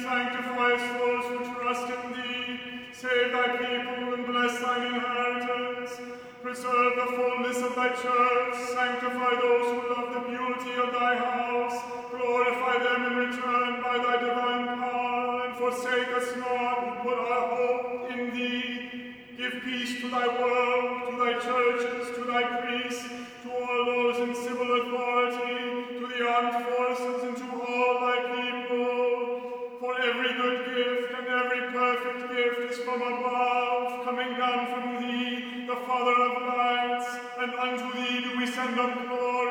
sanctifiest those who trust in thee. Save thy people and bless thine inheritance. Preserve the fullness of thy church. Sanctify those who love the beauty of thy house. Glorify them in return by thy divine power, and forsake us not who put our hope in thee. Give peace to thy world, to thy churches, to thy priests, to all those in civil authority, to the armed forces, and to all thy people. For every good gift and every perfect gift is from above, coming down from thee, the Father of lights, and unto thee do we send up glory.